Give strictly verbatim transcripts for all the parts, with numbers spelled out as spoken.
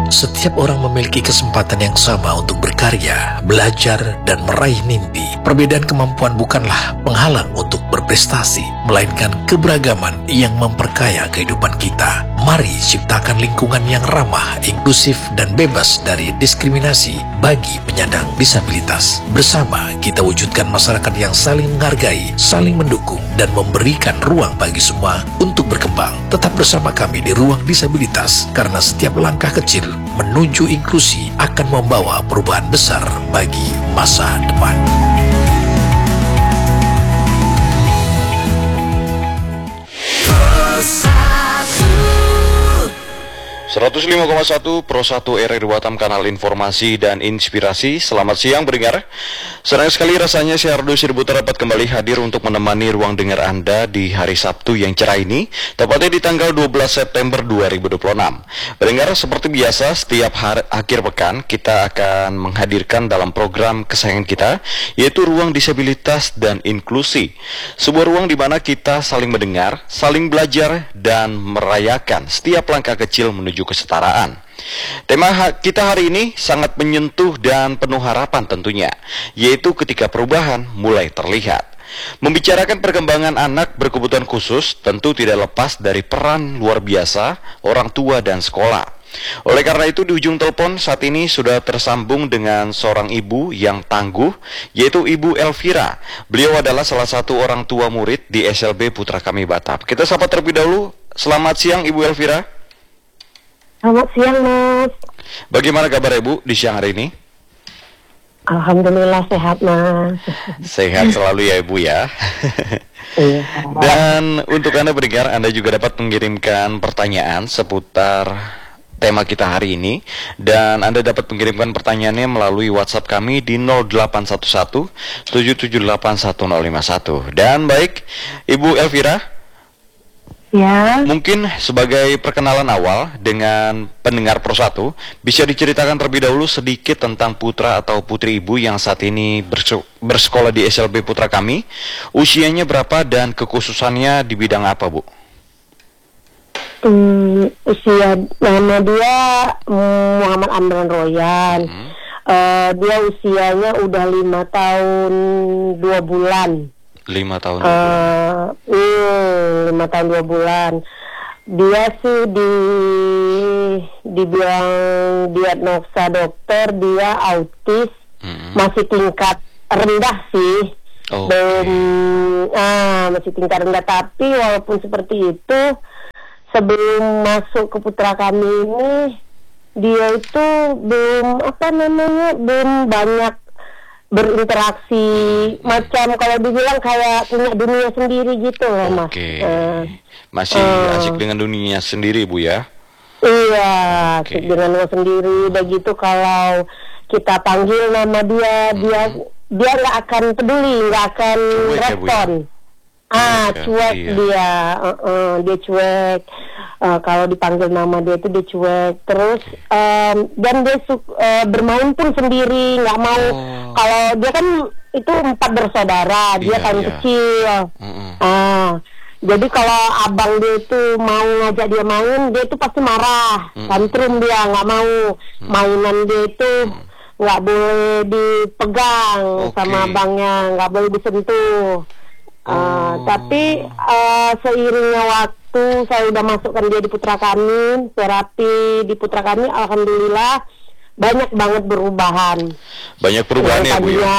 Setiap orang memiliki kesempatan yang sama untuk berkarya, belajar, dan meraih mimpi. Perbedaan kemampuan bukanlah penghalang untuk berprestasi, melainkan keberagaman yang memperkaya kehidupan kita. Mari ciptakan lingkungan yang ramah, inklusif, dan bebas dari diskriminasi bagi penyandang disabilitas. Bersama kita wujudkan masyarakat yang saling menghargai, saling mendukung, dan memberikan ruang bagi semua untuk berkembang. Tetap bersama kami di Ruang Disabilitas, karena setiap langkah kecil menuju inklusi akan membawa perubahan besar bagi masa depan. seratus lima koma satu Pro satu R R Batam, kanal informasi dan inspirasi. Selamat siang pendengar. Senang sekali rasanya saya Ardo Sirbuta dapat kembali hadir untuk menemani ruang dengar Anda di hari Sabtu yang cerah ini, tepatnya di tanggal dua belas September dua ribu dua puluh enam. Pendengar, seperti biasa setiap hari akhir pekan kita akan menghadirkan dalam program kesayangan kita, yaitu Ruang Disabilitas dan Inklusi. Sebuah ruang di mana kita saling mendengar, saling belajar, dan merayakan setiap langkah kecil menuju kesetaraan. Tema kita hari ini sangat menyentuh dan penuh harapan tentunya, yaitu ketika perubahan mulai terlihat. Membicarakan perkembangan anak berkebutuhan khusus tentu tidak lepas dari peran luar biasa orang tua dan sekolah. Oleh karena itu di ujung telepon saat ini sudah tersambung dengan seorang ibu yang tangguh, yaitu Ibu Elvira. Beliau adalah salah satu orang tua murid di S L B Putra Kami Batam. Kita sapa terlebih dahulu. Selamat siang Ibu Elvira. Selamat siang, Mas. Bagaimana kabar Ibu di siang hari ini? Alhamdulillah sehat, Mas. Sehat selalu ya Ibu ya. Iya. Dan untuk Anda pendengar, Anda juga dapat mengirimkan pertanyaan seputar tema kita hari ini, dan Anda dapat mengirimkan pertanyaannya melalui WhatsApp kami di nol delapan satu satu tujuh tujuh delapan satu nol lima satu. Dan baik, Ibu Elvira, ya, mungkin sebagai perkenalan awal dengan pendengar Pro satu, bisa diceritakan terlebih dahulu sedikit tentang putra atau putri Ibu yang saat ini berse- bersekolah di S L B Putra Kami. Usianya berapa dan kekhususannya di bidang apa, Bu? Hmm, usia nama dia hmm, Muhammad Amran Royan. Hmm. Uh, dia usianya udah lima tahun dua bulan. Lima tahun. Uh, iya, lima tahun dua bulan. Dia sih di dibilang diagnosa dokter dia autis, hmm. masih tingkat rendah sih. Okay. Dan ah masih tingkat rendah, tapi walaupun seperti itu, sebelum masuk ke Putra Kami ini, dia itu belum apa namanya belum banyak berinteraksi, macam kalau dibilang kayak punya dunia sendiri gitu loh, Mas. Oke. Uh, Masih uh, asik dengan dunia sendiri, Bu ya? Iya, okay. asik dengan dunia sendiri. Begitu kalau kita panggil nama dia, hmm. dia dia nggak akan peduli, nggak akan cuek respon. Ya, ah, okay. cuek iya. dia, uh, uh, dia cuek. Uh, kalau dipanggil nama dia itu dia cuek. Terus um, dan dia su- uh, bermain pun sendiri, nggak mau. Oh. Kalau dia kan itu empat bersaudara, dia iya, paling iya. kecil. Mm-hmm. Uh, jadi kalau abang dia itu mau ngajak dia main, dia itu pasti marah, mm-hmm. tantrum dia, nggak mau. Mm-hmm. Mainan dia itu nggak mm-hmm. boleh dipegang okay. sama abangnya, nggak boleh disentuh. Uh, oh. Tapi uh, seiringnya waktu saya udah masukkan dia di Putra Kami, terapi di Putra Kami, alhamdulillah banyak banget perubahan. Banyak perubahan ya, Bu ya?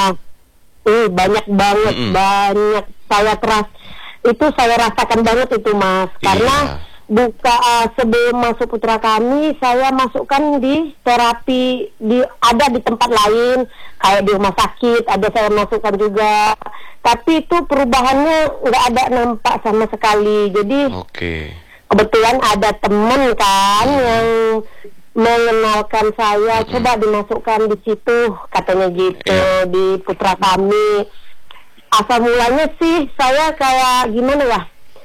Uh, banyak banget, mm-mm. banyak. Saya teras itu saya rasakan banget itu, Mas. Karena iya. buka uh, sebelum masuk Putra Kami, saya masukkan di terapi di ada di tempat lain, kayak di rumah sakit, ada saya masukkan juga. Tapi itu perubahannya nggak ada nampak sama sekali. Jadi okay. kebetulan ada teman kan hmm. yang mengenalkan saya, hmm. coba dimasukkan di situ, katanya gitu, yeah. di Putra Kami. Asal mulanya sih saya kayak gimana ya,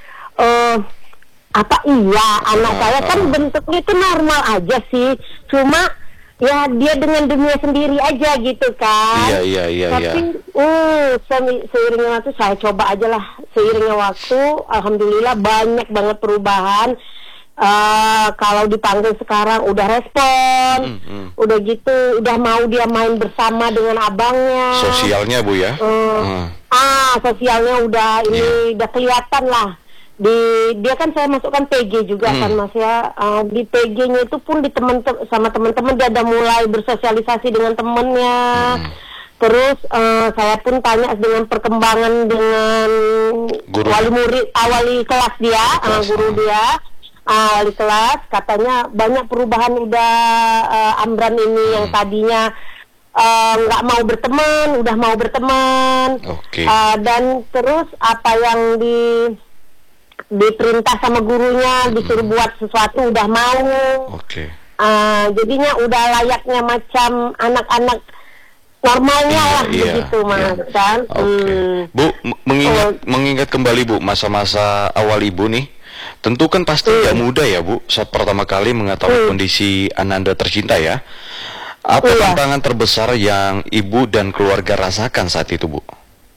uh, apa iya anak uh, saya kan uh. bentuknya itu normal aja sih, cuma ya dia dengan dunia sendiri aja gitu kan. Iya iya iya. Tapi iya. uh, se- seiringnya waktu saya coba aja lah. Seiringnya waktu, alhamdulillah banyak banget perubahan. uh, kalau dipanggil sekarang udah respon, mm, mm. udah gitu, udah mau dia main bersama dengan abangnya. Sosialnya Bu ya? Uh, mm. Ah, sosialnya udah ini yeah. udah kelihatan lah. Di dia kan saya masukkan P G juga hmm. kan Mas ya, uh, di P G-nya itu pun di temen sama teman-teman dia udah mulai bersosialisasi dengan temennya. Hmm. Terus uh, saya pun tanya dengan perkembangan dengan guru. wali murid, awali kelas dia, uh, guru dia, uh, wali kelas, katanya banyak perubahan udah uh, Amran ini hmm. yang tadinya nggak uh, mau berteman, udah mau berteman. Okay. Uh, dan terus apa yang di diperintah sama gurunya, disuruh hmm. buat sesuatu udah mau. Oke. Okay. Uh, jadinya udah layaknya macam anak-anak normalnya iya, lah iya, begitu mas iya. kan. Oke. Okay. Hmm. Bu mengingat uh, mengingat kembali Bu masa-masa awal Ibu nih, tentu kan pasti nggak uh, mudah ya Bu saat pertama kali mengetahui uh, kondisi Ananda tercinta ya. Apa iya. tantangan terbesar yang Ibu dan keluarga rasakan saat itu Bu?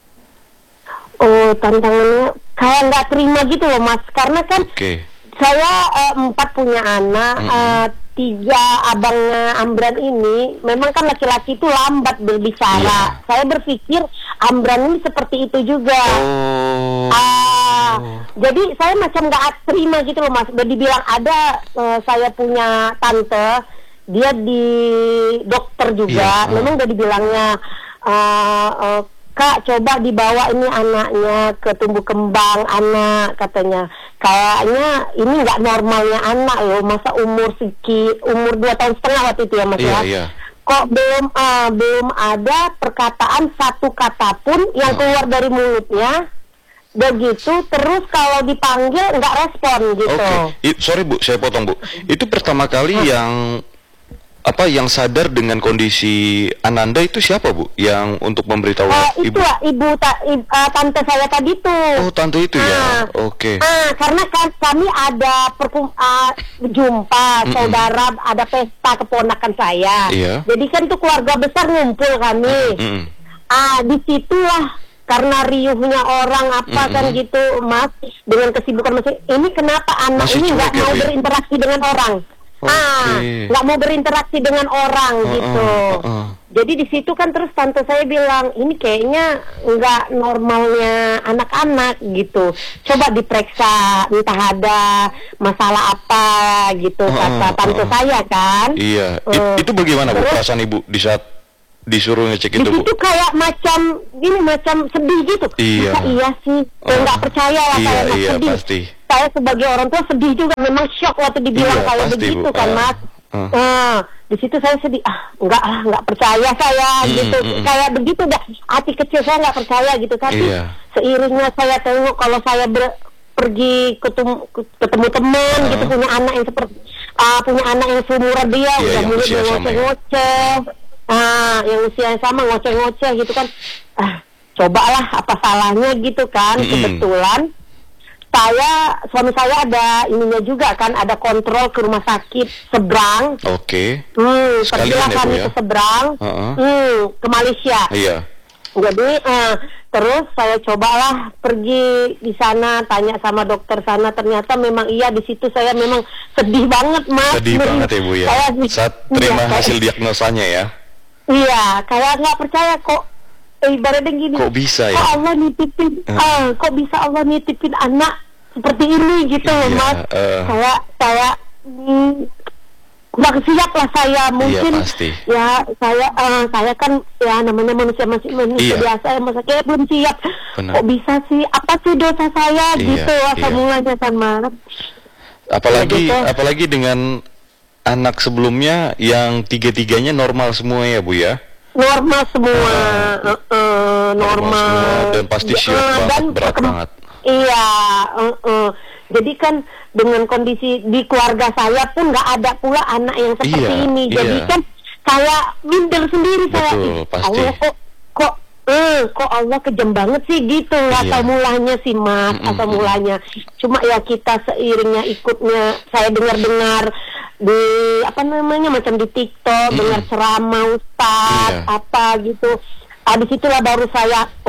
Oh, tantangannya kayak nggak terima gitu loh mas, karena kan okay. saya uh, empat punya anak, mm-hmm. uh, tiga abangnya Amran ini memang kan laki-laki itu lambat berbicara. Yeah. Saya berpikir Amran ini seperti itu juga. Oh. Uh, jadi saya macam nggak terima gitu loh mas. Udah dibilang ada uh, saya punya tante, dia di dokter juga, yeah. uh. memang udah dibilangnya. Uh, uh, Kak, coba dibawa ini anaknya ke tumbuh kembang anak, katanya. Kayaknya ini nggak normalnya anak loh, masa umur seki, umur dua tahun setengah waktu itu ya mas yeah, ya. Yeah. Kok belum uh, belum ada perkataan satu kata pun yang keluar dari mulutnya. Begitu, terus kalau dipanggil nggak respon gitu. Oke, okay. Sorry Bu, saya potong Bu. Itu pertama kali hmm. yang apa yang sadar dengan kondisi Ananda itu siapa Bu? Yang untuk memberitahu uh, Ibu? Itu lah, Ibu ta, i, uh, tante saya tadi tuh. Oh, tante itu uh, ya. Oke. Okay. Uh, karena kan kami ada perkum, uh, jumpa mm-mm. saudara, ada pesta keponakan saya. Iya. Jadi kan tuh keluarga besar ngumpul kami. Mm-mm. Ah, uh, disitulah karena riuhnya orang apa mm-mm. kan gitu, Mas, dengan kesibukan masih. Ini kenapa anak masih ini nggak mau ya, berinteraksi dengan orang? Okay. Ah, nggak mau berinteraksi dengan orang uh, gitu. Uh, uh, uh. Jadi di situ kan terus tante saya bilang ini kayaknya nggak normalnya anak-anak gitu. Coba diperiksa entah ada masalah apa gitu uh, kata uh, tante uh, saya kan. Iya. Uh, It, itu bagaimana Bu perasaan Ibu di saat disuruh ngecek itu Bu? Itu kayak macam gini macam sedih gitu. Iya. Masa iya sih. Saya nggak uh, percaya lah iya, saya iya, sedih. Pasti. Saya sebagai orang tua sedih juga, memang shock waktu dibilang iya, kayak pasti, begitu Bu. kan Mas. Uh, uh. Uh, di situ saya sedih, ah enggak lah, enggak percaya saya mm, gitu, mm, mm. kayak begitu dah, hati kecil saya nggak percaya gitu. Tapi iya. seiringnya saya tengok kalau saya ber, pergi ketemu, ketemu teman uh. gitu, punya anak yang seperti uh, punya anak yang seumuran dia, yeah, udah mulai ngoceh-ngoceh, ah yang usia yang sama ngoceh-ngoceh gitu kan, ah cobalah apa salahnya gitu kan. Mm. Kebetulan saya, suami saya ada ininya juga kan, ada kontrol ke rumah sakit seberang. Oke. Okay. Hmm, pergilah kami ya, ke seberang, uh-uh. hmm, ke Malaysia. Iya. Jadi, uh, terus saya cobalah pergi di sana, tanya sama dokter sana, ternyata memang iya di situ saya memang sedih banget Mas. Sedih Meri, banget ya Bu ya. Saya, saat terima iya, hasil kayak, diagnosanya ya. Iya, kayak nggak percaya kok. Eh, ibaratnya gini, kok bisa ya? Kok Allah nitipin, uh. uh, kok bisa Allah nitipin anak seperti ini gitu loh, iya, Mas. Uh. Saya, saya, hmm, nggak siap lah saya mungkin. Iya, pasti. Ya, saya, uh, saya kan ya namanya manusia masih manusia iya. biasa ya, masa kayak belum siap. Benar. Kok bisa sih? Apa sih dosa saya iya, gitu? Asal iya. mulanya kan, Mas. Apalagi, ya, gitu. apalagi dengan anak sebelumnya yang tiga-tiganya normal semua ya Bu ya? Normal semua, uh, uh, uh, normal, normal semua, dan pasti siap uh, banget, dan berat banget. Iya, uh, uh. jadi kan dengan kondisi di keluarga saya pun nggak ada pula anak yang seperti iya, ini, jadi iya. kan kayak minder sendiri. Betul, saya, pasti. Allah kok kok eh kok Allah kejam banget sih gitu, iya. asal mulanya sih Mas, mm-mm. asal mulanya. Cuma ya kita seiringnya ikutnya, saya dengar-dengar di apa namanya macam di TikTok, mm. dengar ceramah ustaz iya. apa gitu. Habis itulah baru saya oh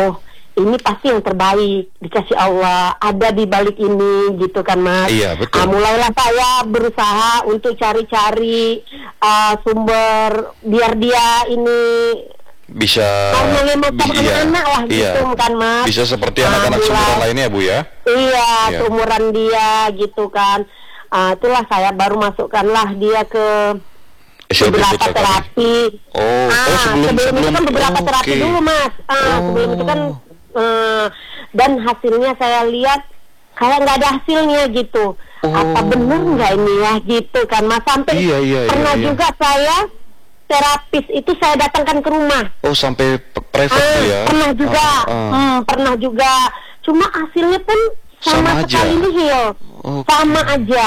ini pasti yang terbaik, dikasih Allah, ada di balik ini gitu kan Mas. Iya, betul. Uh, mulailah saya berusaha untuk cari-cari uh, sumber biar dia ini bisa harmoni macam bi- iya, anak-anak lah iya. gitu kan Mas. Bisa seperti Uh, anak-anak mulai- seumuran lainnya Bu ya. Iya, Iya. seumuran dia gitu kan. Uh, itulah saya baru masukkanlah dia ke S L B beberapa Putra Kami. terapi. Oh, ah, oh sebelum sebelum, sebelum itu kan beberapa oh, terapi oke. dulu Mas. Ah, Oh. sebelum itu kan eh, dan hasilnya saya lihat kayak nggak ada hasilnya gitu. Oh. Apa benar nggak ini ya gitu kan Mas, sampai Iya, iya, iya, pernah iya. juga saya terapis itu saya datangkan ke rumah. Oh, sampai p- private Ah, Bu ya. pernah juga, Ah, ah. Hmm, pernah juga. Cuma hasilnya pun sama, Sama aja. sekali nihil, Oke. sama aja,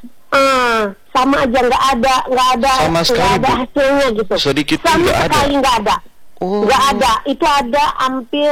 Ah, sama aja nggak ada, nggak ada, Sama nggak sekali, ada Bu. hasilnya gitu. Sedikit pun sama nggak ada. sekali nggak ada, Oh. nggak ada. Itu ada hampir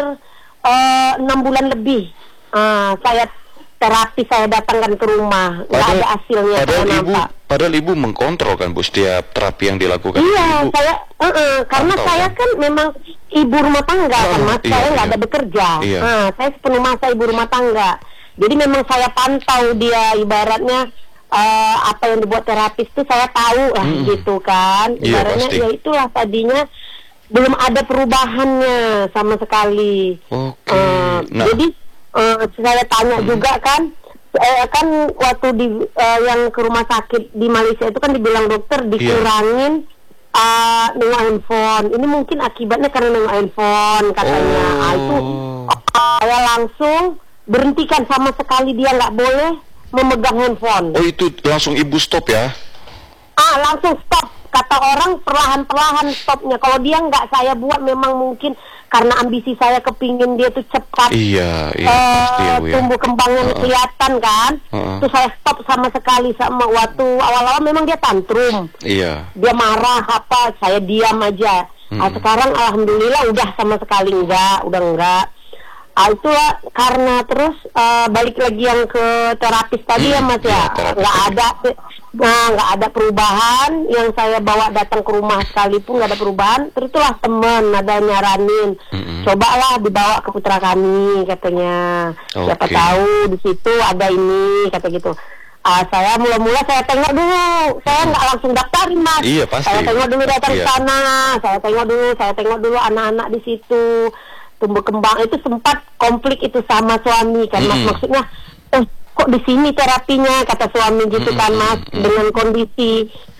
eh, enam bulan lebih. Ah, saya terapi saya datangkan ke rumah, nggak Padahal, ada hasilnya. padahal saya ibu, nampak. padahal ibu mengkontrol kan Bu setiap terapi yang dilakukan. Iya, Ibu, saya eh, eh, karena pantau, saya kan? kan memang ibu rumah tangga Oh, kan Mas, iya, saya nggak iya. ada bekerja. Iya. Nah, saya sepenuh masa ibu rumah tangga. Jadi memang saya pantau dia, ibaratnya eh, apa yang dibuat terapis itu saya tahu lah Mm-mm. gitu kan. Iya, Ibaratnya pasti. ya itulah tadinya belum ada perubahannya sama sekali. Oke. Eh, Nah. Jadi eh, saya tanya juga kan. Eh, kan waktu di eh, yang ke rumah sakit di Malaysia itu kan dibilang dokter Iya. dikurangin uh, nengok handphone. Ini mungkin akibatnya karena nengok handphone katanya. Oh. Ah, itu uh, saya langsung berhentikan sama sekali, dia nggak boleh memegang handphone. Oh, itu langsung ibu stop ya? Ah, langsung stop. Kata orang perlahan-perlahan stopnya. Kalau dia nggak saya buat, memang mungkin karena ambisi saya kepingin dia tuh cepat Iya, iya eh, pasti ya Bu ya. tumbuh kembangnya Uh-uh. kelihatan kan. Uh-uh. Terus saya stop sama sekali. Sama waktu awal-awal memang dia tantrum, Iya. dia marah apa, saya diam aja. Ah, Mm-mm. sekarang alhamdulillah udah sama sekali enggak, udah enggak. Ah, itulah karena terus eh, balik lagi yang ke terapis tadi ya Mm, Mas iya, ya, terapis nggak tadi. ada, nah nggak ada perubahan. Yang saya bawa datang ke rumah sekalipun nggak ada perubahan. Terus itulah teman ada nyaranin, Mm-mm. cobalah dibawa ke putra kami katanya. Siapa Oke. tahu di situ ada ini kata gitu. Ah, saya mula-mula saya tengok dulu, saya nggak langsung daftarin Mas. Iya, pasti. Saya tengok dulu datang ke Iya. sana, saya tengok dulu, saya tengok dulu anak-anak di situ tumbuh kembang. Itu sempat konflik itu sama suami kan Mas, Mm-mm. maksudnya eh kok di sini terapinya kata suami gitu kan Mas, Mm-mm. dengan kondisi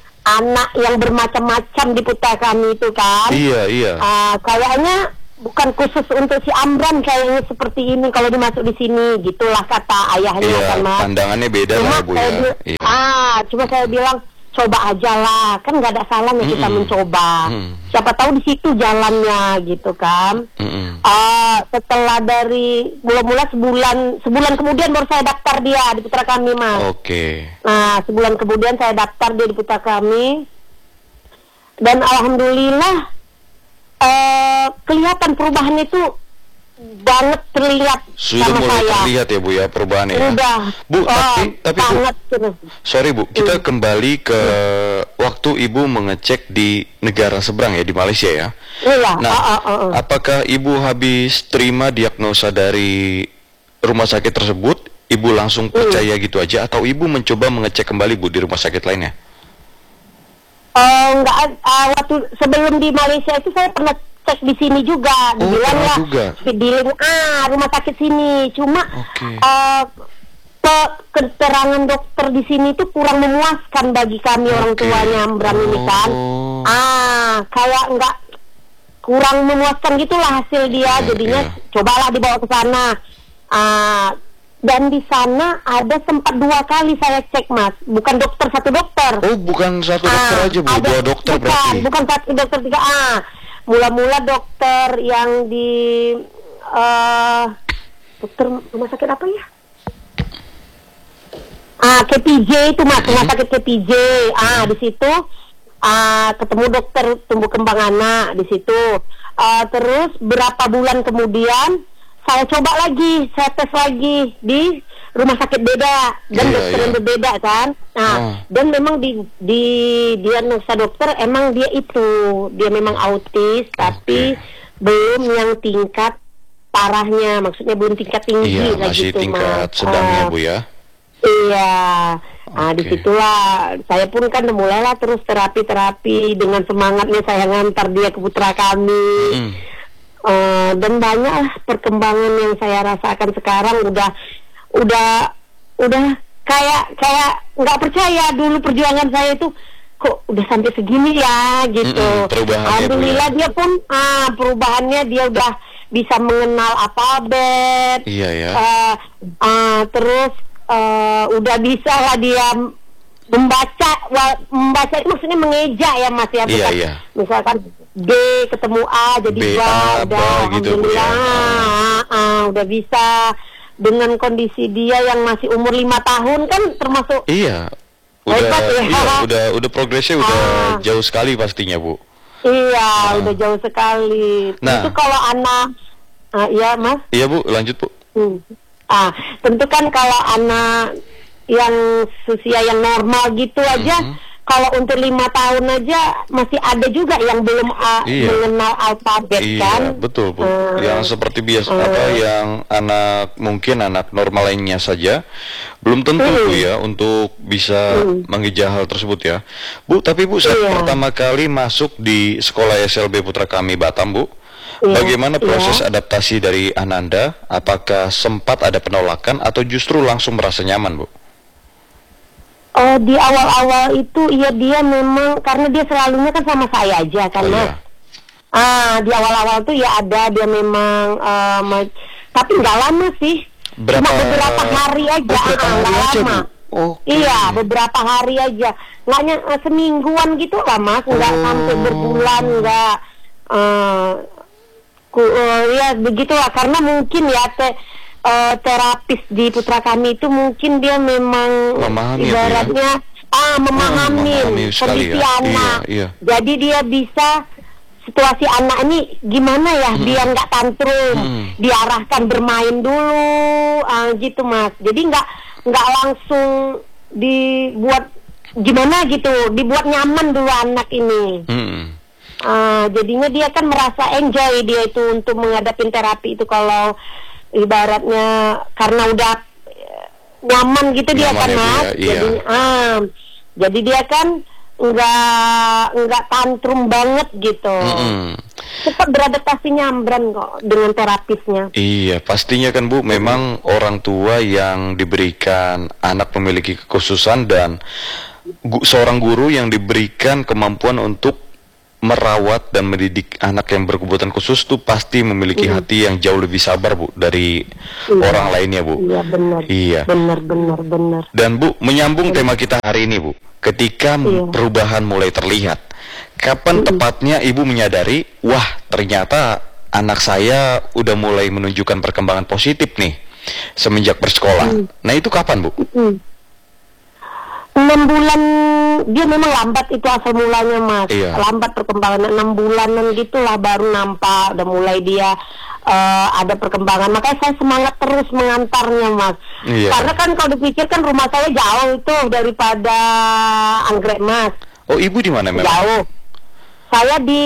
anak yang bermacam-macam di putra kami itu kan. Iya, iya. Ah, kayaknya bukan khusus untuk si Amran kayaknya seperti ini kalau dimasuk di sini, gitulah kata ayahnya Iya, kan Mas. pandangannya beda lah Cuma ya Bu saya ya. bi- Iya. ah, cuma saya bilang coba aja lah, kan nggak ada salahnya kita Mm-mm. mencoba. Mm. Siapa tahu di situ jalannya gitu kan. Mm-mm. Ah, setelah dari mula-mula sebulan sebulan kemudian baru saya daftar dia di putra kami Mas. Oke. Nah, sebulan kemudian saya daftar dia di putra kami. Dan alhamdulillah eh kelihatan perubahan itu banget terlihat Sudah sama mulai saya. terlihat ya Bu ya perubahannya ya. Udah. Bu, oh, tapi tapi Bu, sangat terus. sorry Bu, kita Hmm. kembali ke waktu Ibu mengecek di negara seberang ya, di Malaysia ya. Iya. Nah, oh, oh, oh, oh. apakah Ibu habis terima diagnosa dari rumah sakit tersebut, Ibu langsung percaya gitu aja, atau Ibu mencoba mengecek kembali Bu di rumah sakit lainnya? Eh, enggak, eh, waktu sebelum di Malaysia itu saya pernah cek di sini juga, Oh, dibilang pernah lah juga? di ah rumah sakit sini. Cuma Oke. eh, pe- keterangan dokter di sini itu kurang memuaskan bagi kami orang Oke. tuanya Ambram ini kan. Oh. Ah, kayak enggak, kurang memuaskan gitulah hasil dia. Iya, Jadinya iya. cobalah dibawa ke sana. Ah, dan di sana ada sempat dua kali saya cek Mas, bukan dokter satu dokter. Oh, bukan satu dokter Ah, aja Bu, ada- dua dokter bukan, berarti. bukan satu dokter tiga. Ah, mula-mula dokter yang di eh dokter rumah sakit apa ya? Ah, K P J itu Mas, rumah Hmm. sakit K P J. Ah, di situ ah ketemu dokter tumbuh kembang anak di situ. Ah, terus berapa bulan kemudian saya coba lagi, saya tes lagi di rumah sakit beda dan Iya, dokter iya. yang berbeda kan. Nah, Oh. dan memang di di diagnosa dokter emang dia itu dia memang autis, tapi belum yang tingkat parahnya, maksudnya belum tingkat tinggi Iya, lah masih gitu tingkat Mas. sedang ya Ah, Bu ya. iya, nah Oke. disitulah saya pun kan mulailah terus terapi-terapi dengan semangatnya saya ngantar dia ke putra kami. Mm. Eh, dan banyak lah perkembangan yang saya rasakan sekarang udah udah udah kayak kayak nggak percaya dulu perjuangan saya itu kok udah sampai segini ya gitu. Mm-mm, perubahannya, Bu, Alhamdulillah ya. dia pun ah, perubahannya dia udah bisa mengenal alfabet. Iya ya. Eh, ah, terus eh, udah bisa lah dia membaca, wa- membaca itu maksudnya mengeja ya Mas ya. Iya, bukan- iya. Misalkan B ketemu A jadi B, ba, A, udah ba, gitu, Bu, ya. alhamdulillah ah, ah, udah bisa dengan kondisi dia yang masih umur lima tahun kan termasuk Iya. Udah, Hebat ya. iya, udah, udah progresnya udah Ah. jauh sekali pastinya Bu. iya udah jauh sekali. Nah. Itu kalau anak ah, iya Mas. Iya Bu, lanjut Bu. Hmm. Ah, tentu kan kalau anak yang usia yang normal gitu aja, Mhm. kalau untuk lima tahun aja masih ada juga yang belum ah, Iya. mengenal alfabet kan. Iya, betul Bu. Hmm. Yang seperti biasa Hmm. apa yang anak mungkin anak normal lainnya saja belum tentu Hmm. Bu ya untuk bisa Hmm. mengejar hal tersebut ya. Bu, tapi Bu saat Iya. pertama kali masuk di sekolah S L B Putra Kami Batam Bu, Iya, bagaimana proses iya. adaptasi dari Ananda? Apakah sempat ada penolakan atau justru langsung merasa nyaman Bu? Oh, di awal-awal itu ya dia memang karena dia selalunya kan sama saya aja kan Oh, Mas. iya. Ah, di awal-awal tuh ya ada dia memang eh, ma- tapi nggak lama sih. Berapa- Cuma beberapa hari aja, Beberapa ah, hari nggak aja, lama. Bu? Oke. Iya, beberapa hari aja. Nggak ny- eh, semingguan gitu lah Mas, nggak Oh. sampai berbulan, nggak. eh, ku- eh, ya begitulah karena mungkin ya te, eh, terapis di Putra Kami itu mungkin dia memang Memahami ya, Bu, ya? ibaratnya ah memahami memahami sekali kondisi ya. anak. Iya, iya. Jadi dia bisa situasi anak ini gimana ya biar nggak tantrum, Hmm. diarahkan bermain dulu, ah, gitu Mas. Jadi nggak nggak langsung dibuat gimana gitu, dibuat nyaman dulu anak ini. Hmm. Ah, jadinya dia kan merasa enjoy dia itu untuk menghadapi terapi itu kalau ibaratnya karena udah eh, nyaman gitu dia Nyaman kan ya, Bu, Mas. ya, iya. Jadi ah, jadi dia kan nggak nggak tantrum banget gitu. Mm-mm. Cepat beradaptasi nyambran kok dengan terapisnya. Iya, pastinya kan Bu, memang orang tua yang diberikan anak memiliki kekhususan dan gu- seorang guru yang diberikan kemampuan untuk merawat dan mendidik anak yang berkebutuhan khusus tuh pasti memiliki Iya. hati yang jauh lebih sabar Bu dari Iya. orang lainnya Bu. Iya benar. Iya. Benar benar benar. Dan Bu, menyambung tema kita hari ini Bu, ketika m- Iya. perubahan mulai terlihat, kapan Mm-mm. tepatnya Ibu menyadari, wah ternyata anak saya udah mulai menunjukkan perkembangan positif nih semenjak bersekolah. Mm. Nah itu kapan Bu? Hmm. Enam bulan dia memang lambat itu asal mulanya Mas. Iya. Lambat perkembangannya enam bulanan gitulah baru nampak udah mulai dia eh, ada perkembangan. Makanya saya semangat terus mengantarnya Mas. Iya. Karena kan kalau dipikirkan rumah saya jauh itu daripada Anggrek Mas. Oh Ibu di mana memang? Jauh. Saya di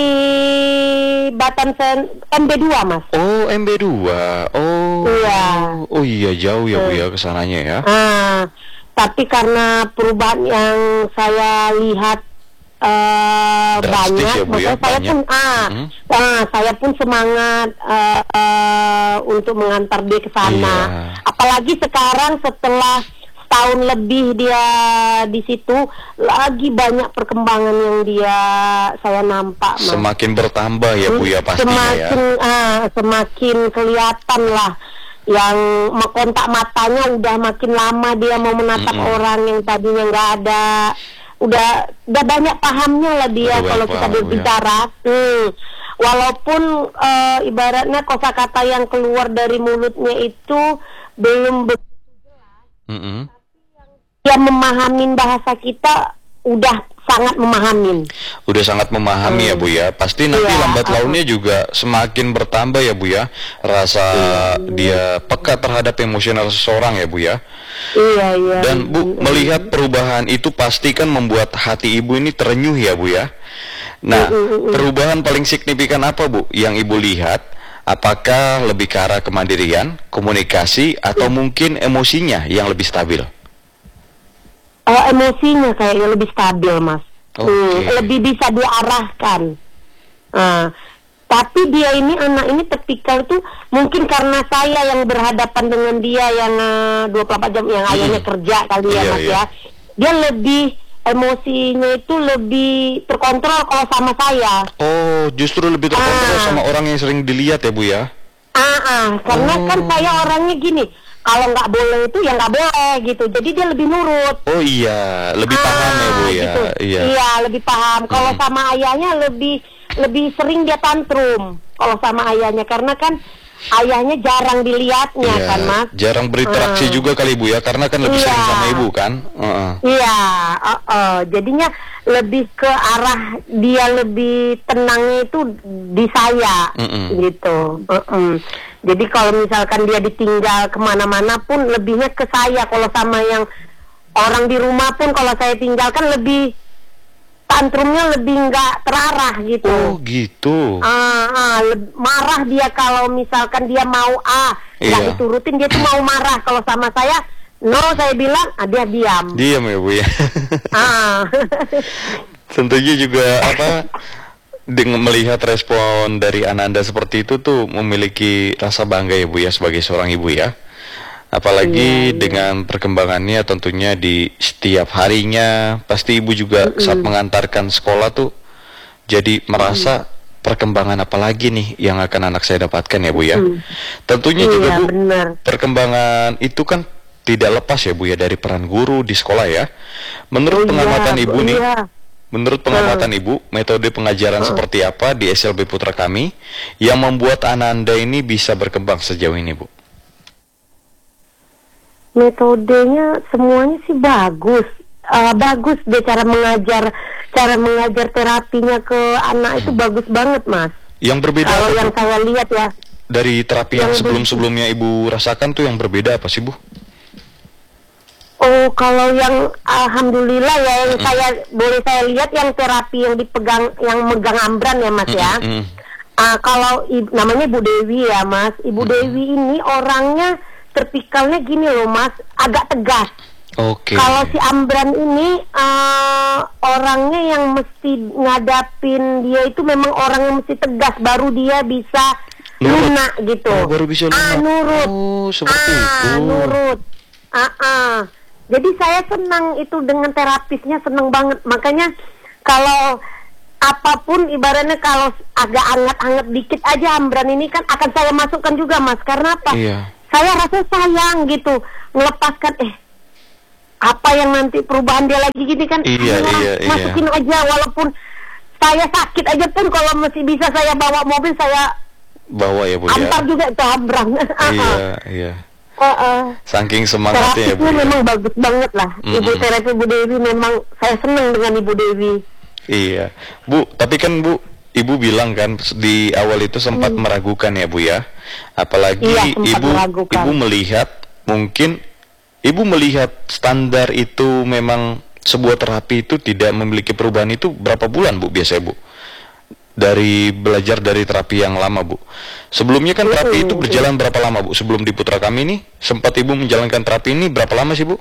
Batan Sen M B dua Mas. Oh M B dua. Oh. Iya. Oh iya jauh ya Bu ya kesananya ya. Ah, tapi karena perubahan yang saya lihat eh, Drastis banyak, ya, Bu, ya, maka saya banyak. pun ah, Mhm. ah, saya pun semangat eh, eh, untuk mengantar dia ke sana. Iya. Apalagi sekarang setelah setahun lebih dia di situ, lagi banyak perkembangan yang dia saya nampak, Mas. Semakin bertambah ya Bu ya pastinya ya. semakin ah, semakin kelihatan lah yang me- kontak matanya udah makin lama dia mau menatap Mm-mm. orang yang tadinya nggak ada, udah udah banyak pahamnya lah dia Udah kalau banyak kita paham, berbicara. Hmm. Walaupun eh, ibaratnya kosakata yang keluar dari mulutnya itu belum be- Mm-mm. dia memahamin bahasa kita udah sangat memahamin. Udah sangat memahami ya Bu ya. Pasti nanti Iya, lambat uh-uh. launnya juga semakin bertambah ya Bu ya. Rasa dia peka terhadap emosional seseorang ya Bu ya. Iya iya. Dan Bu, melihat perubahan itu pasti kan membuat hati Ibu ini terenyuh ya Bu ya. Nah, Mm, mm, mm. perubahan paling signifikan apa Bu yang Ibu lihat Apakah lebih ke arah kemandirian, komunikasi, atau mungkin emosinya yang lebih stabil? Uh, emosinya kayaknya lebih stabil, Mas. Okay. Hmm, lebih bisa diarahkan. Uh, tapi dia ini, anak ini tipikal tuh mungkin karena saya yang berhadapan dengan dia yang uh, dua puluh empat jam, yang hmm. ayahnya kerja kali ya, iya, Mas iya. ya. Dia lebih, emosinya itu lebih terkontrol kalau sama saya. Oh, justru lebih terkontrol ah. sama orang yang sering dilihat ya, Bu ya? Ah, ah. Karena oh. kan saya orangnya gini, kalau nggak boleh itu ya nggak boleh gitu. Jadi dia lebih nurut. Oh iya, lebih ah, paham ya, Bu ya? Gitu. Iya. Iya, lebih paham. Kalau hmm. sama ayahnya lebih lebih sering dia tantrum. Kalau sama ayahnya, karena kan ayahnya jarang dilihatnya, iya, kan, Mas. Jarang berinteraksi uh. juga kali, Bu ya, karena kan lebih iya. sering sama ibu kan. Uh-uh. Iya, uh, uh. jadinya lebih ke arah dia lebih tenangnya itu di saya, Mm-mm. gitu. Uh-uh. Jadi kalau misalkan dia ditinggal kemana-mana pun lebihnya ke saya. Kalau sama yang orang di rumah pun kalau saya tinggalkan lebih tantrumnya lebih nggak terarah gitu. Oh gitu. Ah, ah, le- marah dia kalau misalkan dia mau A, nggak iya. diturutin dia tuh mau marah. Kalau sama saya, no, saya bilang, ah, dia diam. Diam ya, Bu ya. ah. Tentunya juga apa? Dengan melihat respon dari Ananda seperti itu tuh memiliki rasa bangga ya, Bu ya, sebagai seorang ibu ya. Apalagi iya, dengan iya. perkembangannya tentunya di setiap harinya, pasti ibu juga mm-hmm. saat mengantarkan sekolah tuh jadi merasa mm-hmm. perkembangan apa lagi nih yang akan anak saya dapatkan ya, Bu ya. Mm-hmm. Tentunya iya, juga Bu, bener. perkembangan itu kan tidak lepas ya, Bu ya, dari peran guru di sekolah ya. Menurut oh, pengamatan iya, ibu iya. nih, menurut pengamatan uh. ibu, metode pengajaran uh. seperti apa di S L B Putra Kami yang membuat Ananda ini bisa berkembang sejauh ini, Bu? Metodenya semuanya sih bagus, uh, bagus deh cara mengajar, cara mengajar terapinya ke anak hmm. itu bagus banget, Mas. Yang berbeda kalau apa, yang Bu? saya lihat ya. Dari terapi yang, yang sebelum-sebelumnya ibu rasakan tuh yang berbeda apa sih, Bu? Oh, kalau yang alhamdulillah ya yang hmm. saya boleh saya lihat yang terapi yang dipegang, yang megang ambran ya, Mas hmm. ya. Hmm. Uh, kalau ibu, namanya Ibu Dewi ya, Mas. Ibu hmm. Dewi ini orangnya terpikalnya gini loh, Mas, agak tegas. Oke. Okay. Kalau si Ambran ini uh, orangnya yang mesti ngadapin dia itu memang orang yang mesti tegas, baru dia bisa lunak gitu. Oh, baru bisa lunak. Ah, nurut. Oh, seperti ah, itu. nurut. Ah, ah. Jadi saya senang itu dengan terapisnya, senang banget. Makanya kalau apapun ibaratnya kalau agak hangat-hangat dikit aja Ambran ini kan akan saya masukkan juga, Mas. Karena apa? Iya. Saya rasa sayang gitu melepaskan eh apa yang nanti perubahan dia lagi gini kan. Iya, iya, masukin iya. aja walaupun saya sakit aja pun kalau masih bisa saya bawa mobil saya bawa ya, Bu ya. Antar juga ke Ambran. Iya, iya. Uh, uh. Saking semangatnya ya, Bu. Terapisnya memang ya. Bagus banget lah. Mm-mm. Ibu terapi Ibu Dewi memang saya senang dengan Ibu Dewi. Iya, Bu. Tapi kan Bu, Ibu bilang kan di awal itu sempat hmm. meragukan ya, Bu ya. Apalagi iya, Ibu meragukan. Ibu melihat mungkin Ibu melihat standar itu memang sebuah terapi itu tidak memiliki perubahan itu berapa bulan, Bu, biasanya, Bu? Dari belajar dari terapi yang lama, Bu. Sebelumnya kan terapi itu berjalan berapa lama, Bu? Sebelum di Putra Kami ini sempat Ibu menjalankan terapi ini berapa lama sih, Bu?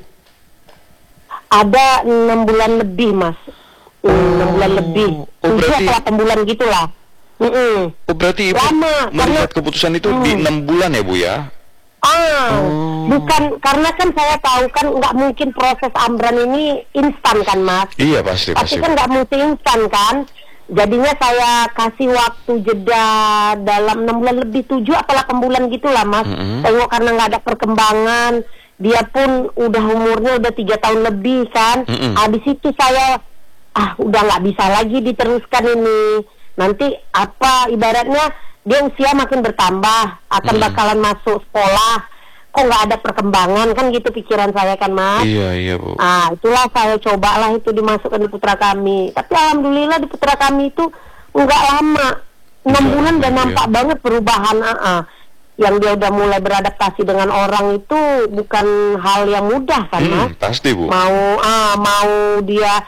Ada enam bulan lebih, Mas. enam oh, bulan lebih. Oh, berarti delapan bulan gitulah. Mm-mm. Oh, berarti Ibu lama, melihat karena, keputusan itu mm. di enam bulan ya, Bu ya? Ah, oh. bukan, karena kan saya tahu kan nggak mungkin proses Ambran ini instan kan, Mas. Iya, pasti, pasti. Pasti kan nggak mungkin instan kan. Jadinya saya kasih waktu jeda dalam enam bulan lebih, tujuh atau delapan bulan gitulah, Mas. Mm-hmm. Tengok karena nggak ada perkembangan, dia pun udah umurnya udah tiga tahun lebih kan. Mm-hmm. Habis itu saya ah udah nggak bisa lagi diteruskan ini. Nanti apa ibaratnya dia usia makin bertambah, akan mm. bakalan masuk sekolah. Kok nggak ada perkembangan kan gitu pikiran saya kan, Mas. Iya, iya, Bu. Ah, itulah saya cobalah itu dimasukkan di Putra Kami. Tapi alhamdulillah di Putra Kami itu nggak lama. enam bulan udah nampak iya. banget perubahan. Uh-uh. Yang dia udah mulai beradaptasi dengan orang itu bukan hal yang mudah kan, hmm, Mas. Pasti, Bu. Mau ah mau dia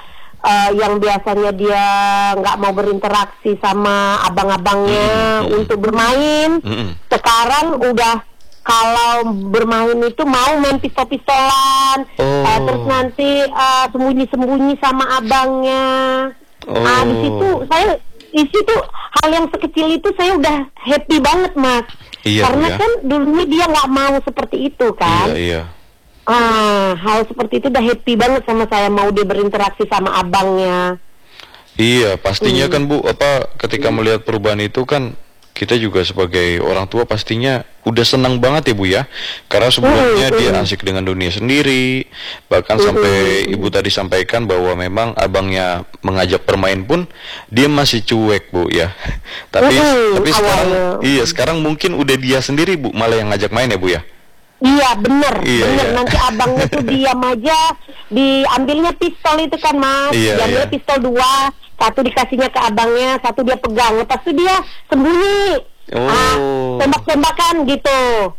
uh, yang biasanya dia nggak mau berinteraksi sama abang-abangnya Mm-mm. untuk bermain, Mm-mm. sekarang udah kalau bermain itu mau main pistol-pistolan, Oh. uh, terus nanti uh, sembunyi-sembunyi sama abangnya. Oh. Ah, di situ saya, di situ hal yang sekecil itu saya udah happy banget, Mas. Iya, Karena Bu, ya. kan dulunya dia nggak mau seperti itu kan. Iya, iya. Ah, hal seperti itu udah happy banget sama saya, mau dia berinteraksi sama abangnya. Iya, pastinya Hmm. kan Bu, apa ketika melihat perubahan itu kan kita juga sebagai orang tua pastinya udah senang banget ya Bu ya. Karena sebelumnya Hmm, dia hmm. asik dengan dunia sendiri, bahkan Hmm, sampai hmm. Ibu tadi sampaikan bahwa memang abangnya mengajak bermain pun dia masih cuek Bu ya. Tapi Hmm, tapi sekarang awalnya. iya, sekarang mungkin udah dia sendiri Bu malah yang ngajak main ya Bu ya. Iya bener, Iya, bener. iya. Nanti abangnya tuh diam aja, diambilnya pistol itu kan Mas, Iya, diambilnya iya. pistol dua, satu dikasihnya ke abangnya, satu dia pegang, lepas itu dia sembunyi, Oh. ah, tembak-tembakan gitu.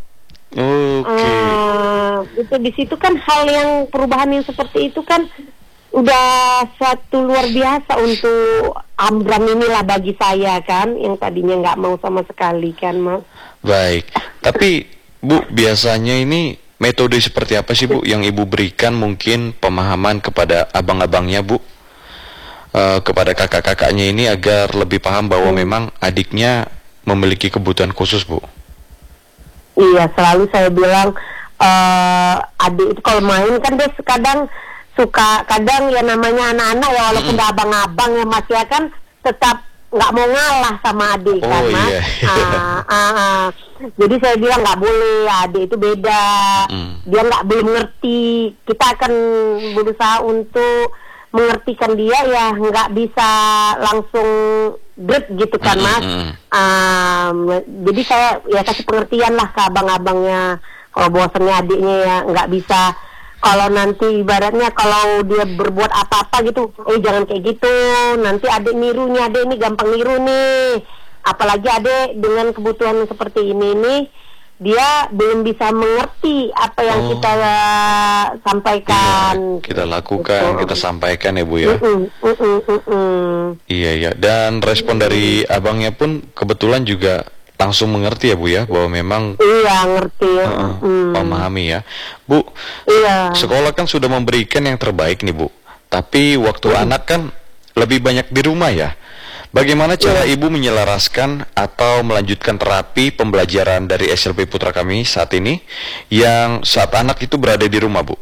Oke. Ah, itu di situ kan hal yang perubahan yang seperti itu kan udah suatu luar biasa untuk Amran inilah bagi saya kan, yang tadinya nggak mau sama sekali kan Mas. Baik. Tapi Bu, biasanya ini metode seperti apa sih Bu yang Ibu berikan mungkin pemahaman kepada abang-abangnya Bu? Eh, kepada kakak-kakaknya ini agar lebih paham bahwa memang adiknya memiliki kebutuhan khusus Bu. Iya, selalu saya bilang eh adik itu kalau main kan dia kadang suka, kadang ya namanya anak-anak ya walaupun udah abang-abang ya Mas ya kan tetap nggak mau ngalah sama adik Oh, kan Mas. iya. Ah, ah, ah. Jadi saya bilang nggak boleh, adik itu beda, Mm. dia nggak belum ngerti. Kita akan berusaha untuk mengertikan dia ya, nggak bisa langsung grip gitu kan Mm, Mas. mm, mm. Um, jadi saya ya kasih pengertian lah ke abang-abangnya kalau bahwasannya adiknya ya nggak bisa, kalau nanti ibaratnya kalau dia berbuat apa-apa gitu, eh jangan kayak gitu, nanti adik nirunya, adik ini gampang niru nih, apalagi adik dengan kebutuhan seperti ini nih dia belum bisa mengerti apa yang Oh. kita uh, sampaikan. Iya, kita lakukan, Gitu. kita sampaikan ya Bu ya. Mm-mm, mm-mm, mm-mm. Iya ya. Dan respon dari abangnya pun kebetulan juga langsung mengerti ya Bu ya bahwa memang Iya ngerti. uh, Mm. memahami ya. Bu, Iya. sekolah kan sudah memberikan yang terbaik nih Bu. Tapi waktu anak kan lebih banyak di rumah ya. Bagaimana cara Ibu menyelaraskan atau melanjutkan terapi pembelajaran dari S L B Putra Kami saat ini yang saat anak itu berada di rumah Bu?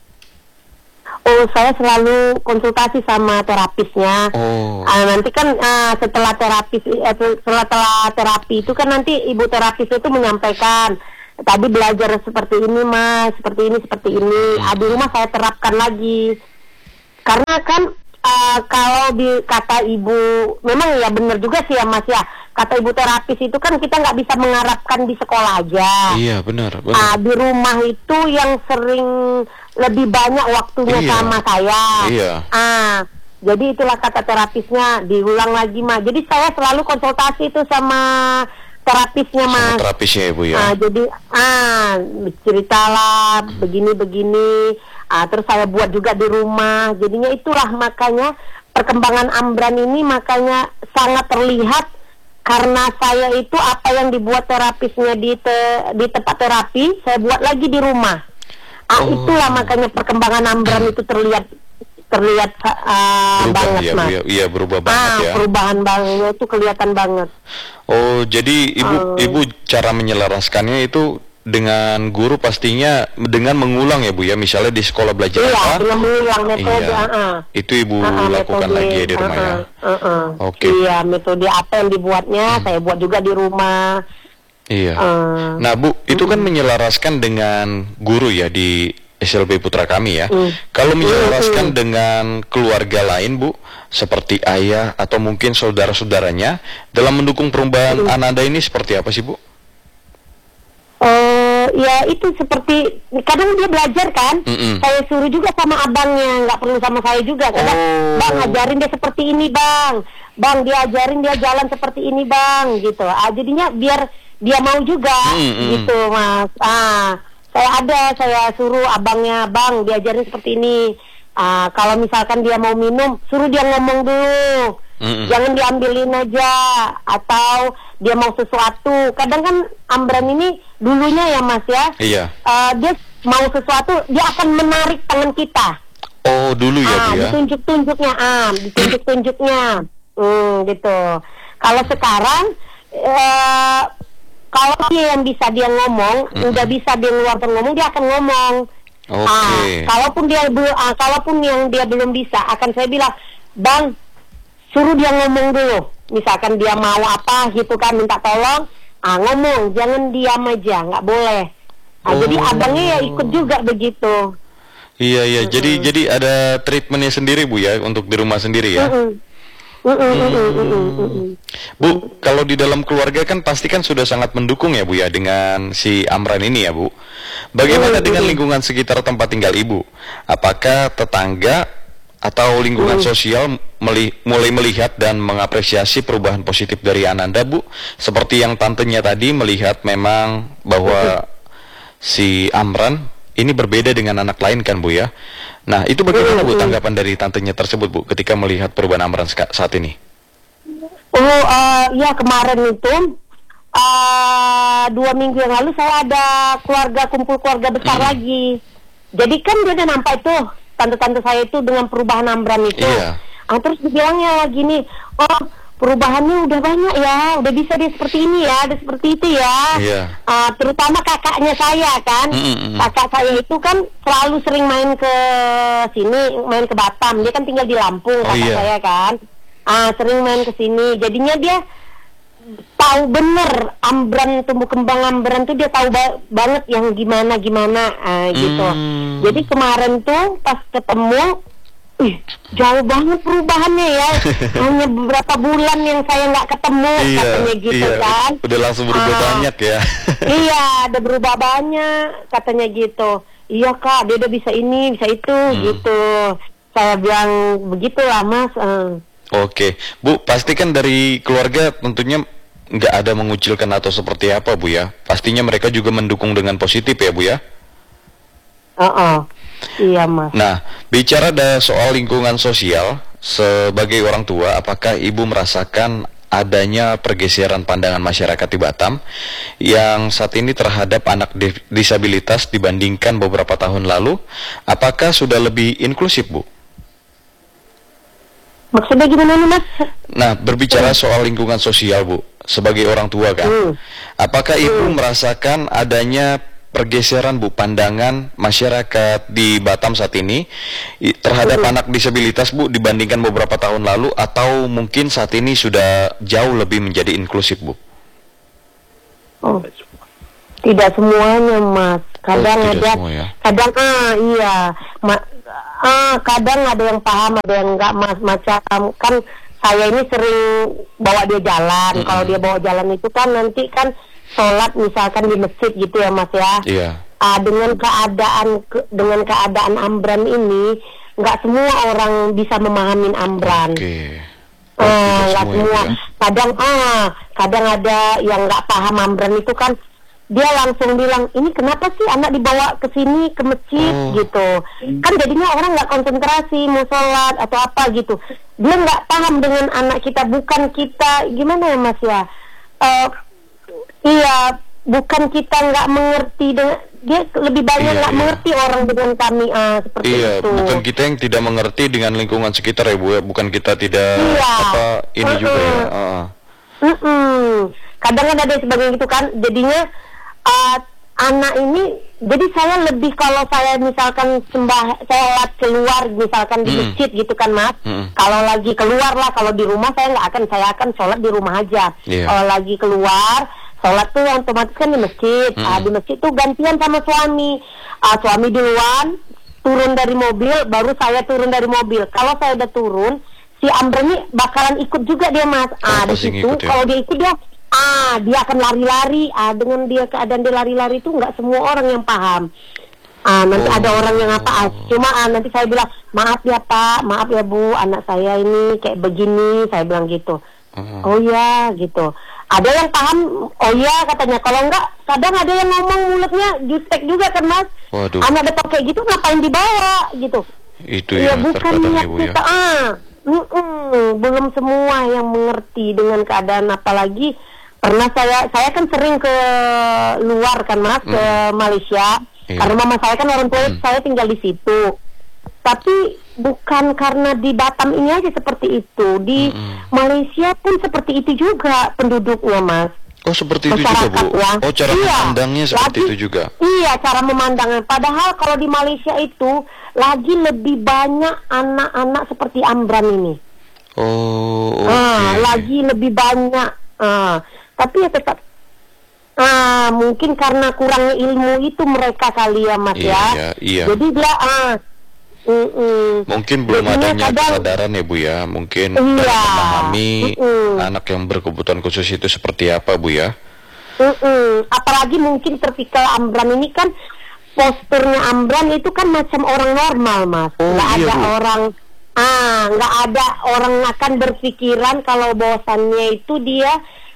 Oh, saya selalu konsultasi sama terapisnya. Oh. Ah, nanti kan ah, setelah terapis, eh, setelah telah terapi itu kan nanti ibu terapis itu menyampaikan, tadi belajar seperti ini mas, seperti ini, seperti ini. Ah, di rumah saya terapkan lagi. Karena kan ah, kalau di kata ibu, memang ya benar juga sih ya mas ya. Kata ibu terapis itu kan kita nggak bisa mengharapkan di sekolah aja. Iya benar, benar. Ah, di rumah itu yang sering lebih banyak waktunya Iya. sama saya. Iya. Ah, jadi itulah kata terapisnya, diulang lagi mah. Jadi saya selalu konsultasi itu sama terapisnya Sama mas. terapisnya ya Bu ya. Ah, jadi ah ceritalah begini-begini. Ah, terus saya buat juga di rumah. Jadinya itulah makanya perkembangan Amran ini makanya sangat terlihat. Karena saya itu apa yang dibuat terapisnya di te, di tempat terapi, saya buat lagi di rumah. Ah, Oh. itulah makanya perkembangan Amran itu terlihat terlihat uh, Berubah banget ya Bu mas. ya. Iya berubah banget Ah, ya. perubahan bangetnya itu kelihatan banget. Oh, jadi Ibu Oh. Ibu cara menyelaraskannya itu dengan guru pastinya dengan mengulang ya Bu ya. Misalnya di sekolah belajar Iya, apa? dengan mengulang metode. Iya. ah, ah. Itu Ibu Ah, ah, lakukan metode, lagi ya di rumah ah, ya. ah, ah, ah. Oke. Hmm. Iya, metode apa yang dibuatnya saya buat juga di rumah. Iya. Ah. Nah Bu, itu kan menyelaraskan dengan guru ya di S L B Putra Kami ya. Mm. Kalau menyelaraskan Mm, dengan keluarga lain Bu, seperti ayah atau mungkin saudara-saudaranya dalam mendukung perubahan Mm. Ananda ini seperti apa sih Bu? Oh, ya itu seperti kadang dia belajar kan, Mm-mm. saya suruh juga sama abangnya, nggak perlu sama saya juga. Kadang, Oh. bang ajarin dia seperti ini bang, bang dia ajarin dia jalan seperti ini bang, gitu. Ah, jadinya biar dia mau juga, Mm-mm. gitu mas. Ah, saya ada, saya suruh abangnya, bang diajarin seperti ini. Uh, kalau misalkan dia mau minum, suruh dia ngomong dulu. Mm-mm. Jangan diambilin aja. Atau dia mau sesuatu. Kadang kan Amran ini dulunya ya Mas ya. Iya. Uh, dia mau sesuatu, dia akan menarik tangan kita. Oh dulu ya ah, Bu ya. Ditunjuk-tunjuknya, ah, ditunjuk-tunjuknya, hmm, gitu. Kalau sekarang, uh, kalau dia yang bisa dia ngomong, mm-hmm. udah bisa dia ngeluarkan ngomong, dia akan ngomong. Oke. Okay. Ah, kalaupun dia uh, kalaupun yang dia belum bisa, akan saya bilang, Bang, suruh dia ngomong dulu. Misalkan dia mau apa gitu kan, minta tolong, ah ngomong, jangan diam aja, nggak boleh. Ah, oh. Jadi abangnya ya ikut juga begitu. Iya iya, mm-hmm. jadi jadi ada treatmentnya sendiri Bu ya untuk di rumah sendiri ya. Mm-hmm. Mm-hmm. Mm-hmm. Bu, kalau di dalam keluarga kan pasti kan sudah sangat mendukung ya Bu ya dengan si Amran ini ya Bu. Bagaimana mm-hmm. dengan lingkungan sekitar tempat tinggal Ibu? Apakah tetangga atau lingkungan mm-hmm. sosial meli- mulai melihat dan mengapresiasi perubahan positif dari Ananda Bu? Seperti yang tantenya tadi melihat memang bahwa mm-hmm. si Amran ini berbeda dengan anak lain kan Bu ya. Nah itu bagaimana Bu tanggapan dari tantenya tersebut Bu ketika melihat perubahan Amran saat ini? Oh uh, ya kemarin itu uh, dua minggu yang lalu saya ada keluarga kumpul keluarga besar hmm. lagi. Jadi kan dia udah nampak tuh tante-tante saya itu dengan perubahan Amran itu. Iya. Ah, terus dibilangnya gini, oh perubahannya udah banyak ya, udah bisa dia seperti ini ya, udah seperti itu ya. Iya. Uh, terutama kakaknya saya kan, mm-hmm. kakak saya itu kan selalu sering main ke sini, main ke Batam. Dia kan tinggal di Lampung, oh, kakak iya. saya kan, uh, sering main ke sini. Jadinya dia tahu bener Amran, tumbuh kembang Amran tuh dia tahu ba- banget yang gimana gimana uh, gitu. Mm. Jadi kemarin tuh pas ketemu. Ih, jauh banget perubahannya ya. Hanya beberapa bulan yang saya nggak ketemu, iya, katanya gitu iya. kan. Udah langsung berubah ah, banyak ya. Iya, udah berubah banyak, katanya gitu. Iya Kak, dia udah bisa ini, bisa itu, hmm. gitu. Saya bilang begitulah Mas. Uh. Oke, Bu, pastikan dari keluarga tentunya nggak ada mengucilkan atau seperti apa Bu ya. Pastinya mereka juga mendukung dengan positif ya Bu ya. Uh-uh. Iya Mas. Nah, bicara ada soal lingkungan sosial, sebagai orang tua, apakah Ibu merasakan adanya pergeseran pandangan masyarakat di Batam yang saat ini terhadap anak disabilitas dibandingkan beberapa tahun lalu? Apakah sudah lebih inklusif, Bu? Maksudnya gimana nih Mas? Nah, berbicara soal lingkungan sosial, Bu, sebagai orang tua kan, hmm. apakah Ibu hmm. merasakan adanya pergeseran Bu pandangan masyarakat di Batam saat ini terhadap uh. anak disabilitas Bu dibandingkan beberapa tahun lalu, atau mungkin saat ini sudah jauh lebih menjadi inklusif Bu? Oh, tidak semuanya Mas. Kadang oh, ada, semua, ya? kadang ah iya, Ma- ah kadang ada yang paham, ada yang enggak Mas. Macam kan saya ini sering bawa dia jalan. Mm-hmm. Kalau dia bawa jalan itu kan nanti kan sholat misalkan di masjid gitu ya Mas ya. Iya. Uh, dengan keadaan ke, dengan keadaan Amran ini nggak semua orang bisa memahami Amran. Oke. Okay. Uh, nggak semua. Ya? Kadang ah kadang ada yang nggak paham Amran itu kan dia langsung bilang ini kenapa sih anak dibawa ke sini ke masjid oh. gitu. Kan jadinya orang nggak konsentrasi mau sholat atau apa gitu. Dia nggak paham dengan anak kita, bukan kita gimana ya Mas ya. Uh, Iya, bukan kita nggak mengerti dengan dia, lebih banyak nggak iya, iya. mengerti orang dengan kami ah, seperti iya, itu. Bukan kita yang tidak mengerti dengan lingkungan sekitar ya Bu ya, bukan kita tidak iya. apa ini uh-uh. juga ya. Uh. Uh-uh. Kadang kan ada sebagai itu kan, jadinya uh, anak ini, jadi saya lebih kalau saya misalkan sembah sholat keluar misalkan di masjid mm. gitu kan Mas. Mm. Kalau lagi keluar lah, kalau di rumah saya nggak akan, saya akan sholat di rumah aja. Yeah. Kalau lagi keluar sholat tuh otomatis kan di masjid. Mm. Ah, di masjid tuh gantian sama suami. Ah, suami duluan turun dari mobil, baru saya turun dari mobil. Kalau saya udah turun, si Amran ini bakalan ikut juga dia Mas. Ah, di situ ya? Kalau dia ikut dia, ah dia akan lari-lari. Ah, dengan dia keadaan dia lari-lari itu nggak semua orang yang paham. Ah, nanti oh. ada orang yang apa? Ah, cuma ah, nanti saya bilang maaf ya Pak, maaf ya Bu, anak saya ini kayak begini. Saya bilang gitu. Uh-huh. Oh ya, gitu. Ada yang paham, oh ya katanya. Kalau enggak, kadang ada yang ngomong mulutnya jutek juga kan Mas. Waduh. Anak depan kayak gitu ngapain dibawa gitu. Itu ya, yang bukan terkadang niat Ibu ya. kita. Ah, mm-mm, belum semua yang mengerti dengan keadaan, apalagi pernah saya saya kan sering ke luar kan Mas, Hmm. ke Malaysia. Iya. Karena mama saya kan orang tua Hmm. saya tinggal di situ. Tapi bukan karena di Batam ini aja seperti itu, di Mm-mm. Malaysia pun seperti itu juga penduduknya Mas. Oh seperti itu juga Bu. Masyarakatnya. Oh cara Iya. memandangnya seperti Lagi- itu juga. Iya, cara memandangnya. Padahal kalau di Malaysia itu lagi lebih banyak anak-anak seperti Amran ini. Oh oke. Ah, lagi lebih banyak. Ah, tapi ya tetap. Ah, mungkin karena kurangnya ilmu itu mereka kali ya Mas Iya, ya. iya, iya. Jadi dia ah, mm-mm. Mungkin belum Jadinya adanya kadang- kesadaran ya Bu ya. Mungkin Iya. dalam memahami Mm-mm. anak yang berkebutuhan khusus itu seperti apa Bu ya. Mm-mm. Apalagi mungkin terpikir Amran ini kan posturnya Amran itu kan macam orang normal Mas. Oh, Nggak iya, ada Bu. orang ah nggak ada orang akan berpikiran kalau bahwasannya itu dia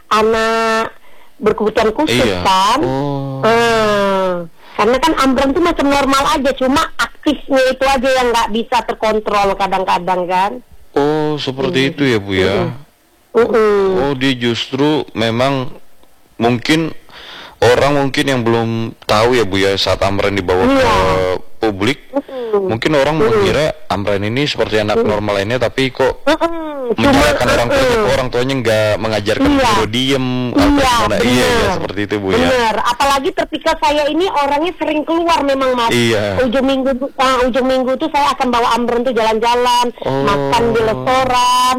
anak berkebutuhan khusus Iya. kan. Oh. Ah, karena kan Amran itu macam normal aja, cuma aktifnya itu aja yang nggak bisa terkontrol kadang-kadang kan. Oh seperti itu ya Bu ya. Mm-mm. Oh dia justru memang mungkin orang mungkin yang belum tahu ya Bu ya saat Amran dibawa Iya. ke publik. Mm-mm. Mungkin orang mengira Amran ini seperti anak normal lainnya, tapi kok Mm-mm. menyalahkan orang tuanya, mm-mm. kok orang tuanya nggak mengajarkan Iya. suruh diem atau Iya, gimana. Iya, iya benar. seperti itu Bu ya. Bener, apalagi ketika saya ini orangnya sering keluar memang Mas. Iya. Ujung minggu, ah, ujung minggu tuh saya akan bawa Amran tuh jalan-jalan, Oh. makan di restoran,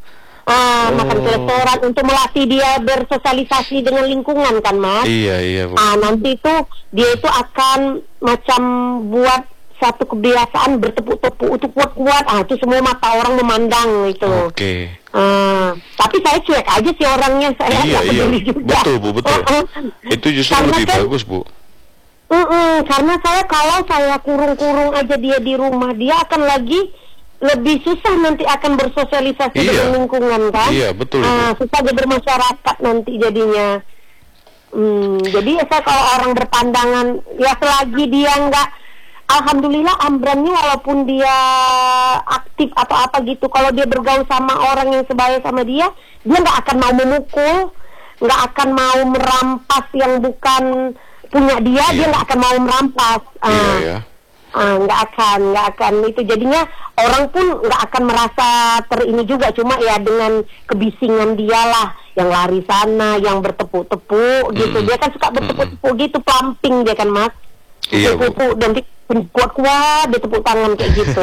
ah, Oh. makan di restoran untuk melatih dia bersosialisasi dengan lingkungan kan Mas. Iya iya Bu. Ah, nanti itu dia itu akan macam buat satu kebiasaan bertepuk-tepuk itu kuat-kuat. Ah, itu semua mata orang memandang itu. Oke. Ah, tapi saya cuek aja sih orangnya, saya Iya nggak iya. peduli juga. Betul Bu betul. Uh-uh. Itu justru Karena lebih kan- bagus Bu. Mm-mm, karena saya kalau saya kurung-kurung aja dia di rumah, dia akan lagi lebih susah nanti akan bersosialisasi Iya. dengan lingkungan kan. Iya, betul, Ah, Ibu. susah dia bermasyarakat nanti jadinya. Hmm, jadi saya kalau orang berpandangan ya selagi dia nggak, alhamdulillah Amran ini walaupun dia aktif atau apa gitu, kalau dia bergaul sama orang yang sebaya sama dia, dia nggak akan mau memukul, nggak akan mau merampas yang bukan punya dia, Iya. dia nggak akan mau merampas. Iya Ah, ya. ah, nggak akan, nggak akan itu jadinya orang pun nggak akan merasa terini juga, cuma ya dengan kebisingan dia lah yang lari sana, yang bertepuk-tepuk gitu. Mm-mm. Dia kan suka bertepuk-tepuk gitu, pumping dia kan Mas. Iya, Bu. Tepuk dan di- kuat-kuat dia tepuk tangan kayak gitu.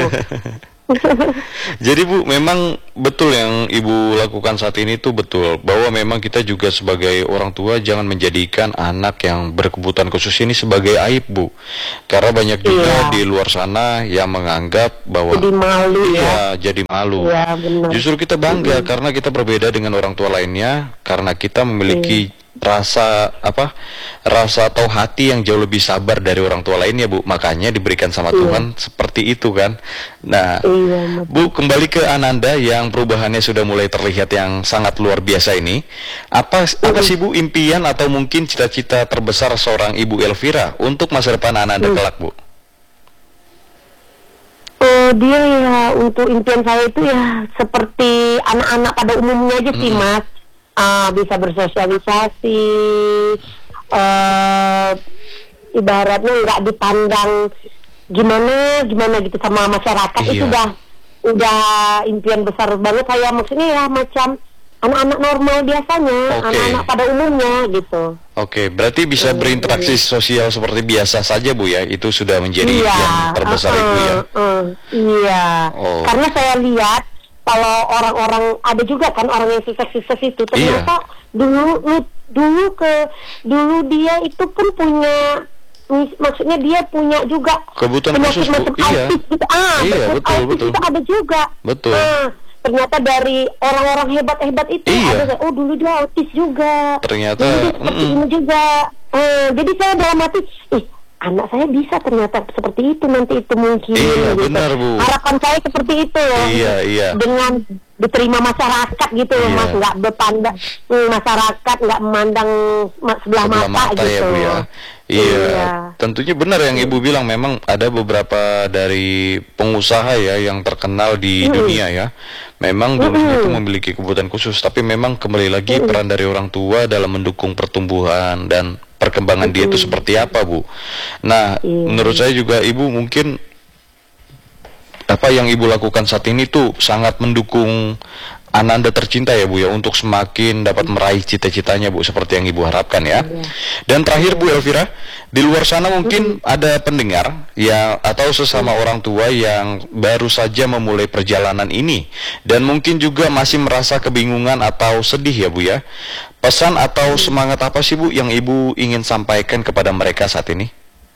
Jadi Bu, memang betul yang Ibu lakukan saat ini tuh betul, bahwa memang kita juga sebagai orang tua jangan menjadikan anak yang berkebutuhan khusus ini sebagai aib Bu. Karena banyak juga Iya. di luar sana yang menganggap bahwa Jadi malu ya. iya, jadi malu. Iya, benar. Justru kita bangga karena kita berbeda dengan orang tua lainnya, karena kita memiliki Iya. rasa apa rasa atau hati yang jauh lebih sabar dari orang tua lainnya Bu, makanya diberikan sama Iya. Tuhan seperti itu kan. Nah Iya, Bu, kembali ke Ananda yang perubahannya sudah mulai terlihat yang sangat luar biasa ini. Apa apa sih Bu impian atau mungkin cita-cita terbesar seorang Ibu Elvira untuk masa depan Ananda Hmm. kelak Bu? Oh, dia ya untuk impian saya itu ya seperti anak-anak pada umumnya aja sih Mas. Ah, bisa bersosialisasi, eh ibaratnya nggak dipandang gimana gimana gitu sama masyarakat. Iya. Itu udah udah impian besar banget saya, maksudnya ya macam anak-anak normal biasanya, Oke. anak-anak pada umumnya gitu. Oke, berarti bisa berinteraksi sosial seperti biasa saja Bu ya. Itu sudah menjadi Iya, impian terbesar uh-uh, Ibu ya. uh, iya. Oh. Karena saya lihat kalau orang-orang ada juga kan orang yang sukses-sukses itu ternyata dulu lu- dulu ke dulu dia itu pun punya, mis- maksudnya dia punya juga Kebutuhan khusus, Bu. macam Iya. autis gitu. Ah, Iya, betul, betul, autis betul. itu ada juga. Betul. Ah, ternyata dari orang-orang hebat-hebat itu Iya. ada, oh dulu dia autis juga. Ternyata, Dulu dia seperti mm-mm. ini juga. Eh, jadi saya dalam hati, ih anak saya bisa ternyata seperti itu nanti itu mungkin. Iya, gitu. benar, Bu. Harapan saya seperti itu loh. Iya, iya. Dengan diterima masyarakat gitu loh Iya. Mas, nggak berpandang hmm, masyarakat nggak memandang ma- sebelah, Sebelah mata, mata ya gitu. Bu ya. Iya. Iya. tentunya benar yang Ibu bilang, memang ada beberapa dari pengusaha ya yang terkenal di Mm-mm. dunia ya. Memang bonusnya Mm-mm. itu memiliki kebutuhan khusus, tapi memang kembali lagi Mm-mm. peran dari orang tua dalam mendukung pertumbuhan dan perkembangan dia itu Mm-mm. seperti apa, Bu. Nah, Iya. menurut saya juga Ibu mungkin apa yang Ibu lakukan saat ini tuh sangat mendukung Ananda tercinta ya, Bu ya, untuk semakin dapat meraih cita-citanya, Bu, seperti yang Ibu harapkan ya. Iya. Dan terakhir, Bu Elvira, di luar sana mungkin ada pendengar yang atau sesama orang tua yang baru saja memulai perjalanan ini dan mungkin juga masih merasa kebingungan atau sedih ya, Bu ya. Pesan atau semangat apa sih, Bu, yang Ibu ingin sampaikan kepada mereka saat ini?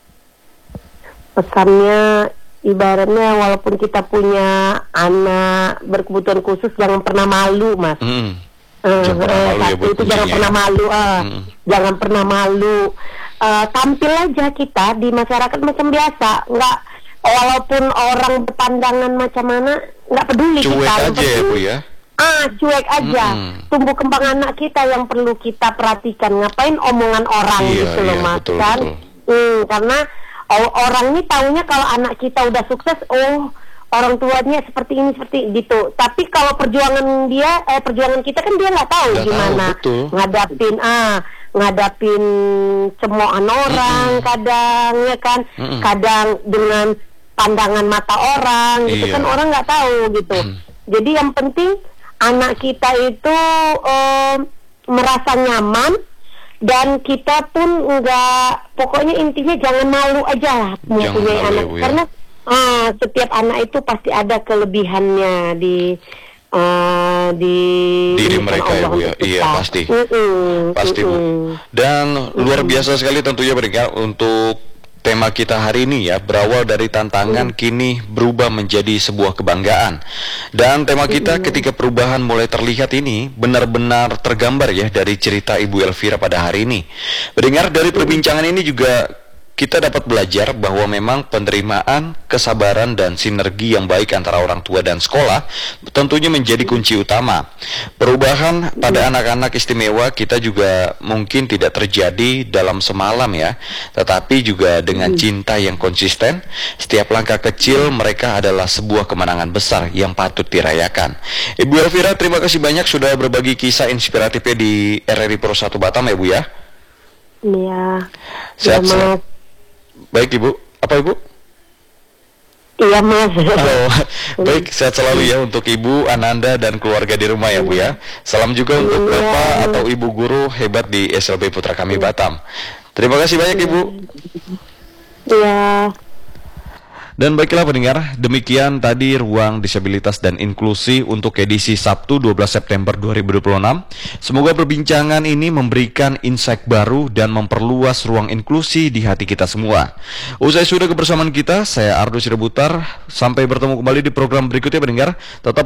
Pesannya ibaratnya walaupun kita punya anak berkebutuhan khusus, jangan pernah malu, Mas. Hmm. Eh, Jangan pernah eh, malu ya, satu Bu, itu jangan kuncinya pernah ya. malu, eh. Mm. Jangan pernah malu. Eh, tampil aja kita di masyarakat macam biasa, nggak walaupun orang berpandangan macam mana, nggak peduli Cuek kita. Yang aja ya, penting, Bu ya. Ah, cuek aja. Mm. Tumbuh kembang anak kita yang perlu kita perhatikan. Ngapain omongan orang Iya, gitu loh, iya, Mas, betul, kan? betul. Hmm, karena o- orang ini taunya kalau anak kita udah sukses, oh orang tuanya seperti ini seperti gitu. Tapi kalau perjuangan dia, eh, perjuangan kita kan dia nggak tahu Nggak tahu, gimana betul. ngadapin ah ngadapin cemoohan orang, kadang ya kan, Mm-mm. kadang dengan pandangan mata orang gitu Iya. kan, orang nggak tahu gitu. Mm. Jadi yang penting anak kita itu eh, merasa nyaman. Dan kita pun enggak, pokoknya intinya jangan malu aja lah Jangan mempunyai malu ya, anak, Bu, ya. karena ah, setiap anak itu pasti ada kelebihannya di ah, di Diri berikan mereka ya, Allah Bu ya. untuk Iya, kita. pasti. Mm-mm, Pasti, Bu. mm-mm. Dan luar biasa sekali tentunya berikan untuk tema kita hari ini ya, berawal dari tantangan kini berubah menjadi sebuah kebanggaan. Dan tema kita ketika perubahan mulai terlihat ini benar-benar tergambar ya dari cerita Ibu Elvira pada hari ini. Mendengar dari perbincangan ini juga kita dapat belajar bahwa memang penerimaan, kesabaran, dan sinergi yang baik antara orang tua dan sekolah tentunya menjadi kunci utama. Perubahan pada anak-anak istimewa kita juga mungkin tidak terjadi dalam semalam ya, tetapi juga dengan cinta yang konsisten. Setiap langkah kecil mereka adalah sebuah kemenangan besar yang patut dirayakan. Ibu Elvira, terima kasih banyak sudah berbagi kisah inspiratifnya di R R I Pro satu Batam ya, Bu ya. Iya. Sehat, Iya, sehat. Mas. Baik Ibu, apa Ibu? Iya, Mas. Oh, baik, sehat selalu ya untuk Ibu, Ananda, dan keluarga di rumah ya, Bu ya. Salam juga untuk Iya. Bapak atau Ibu guru hebat di S L B Putra Kami Batam. Terima kasih banyak Ibu. Iya. Dan baiklah pendengar, demikian tadi Ruang Disabilitas dan Inklusi untuk edisi Sabtu dua belas September dua ribu dua puluh enam. Semoga perbincangan ini memberikan insight baru dan memperluas ruang inklusi di hati kita semua. Usai sudah kebersamaan kita, saya Ardo Sirebutar. Sampai bertemu kembali di program berikutnya pendengar. Tetap